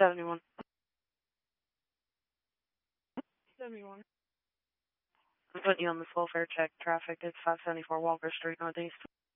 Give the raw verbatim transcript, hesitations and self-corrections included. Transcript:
seventy-one. seventy-one. I'm putting you on the full fare check traffic. It's five seventy-four Walker Street, Northeast.